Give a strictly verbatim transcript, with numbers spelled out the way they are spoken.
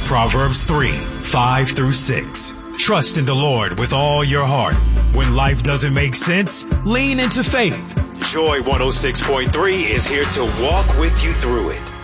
Proverbs three, five through six. Trust in the Lord with all your heart. When life doesn't make sense, lean into faith. Joy one oh six point three is here to walk with you through it.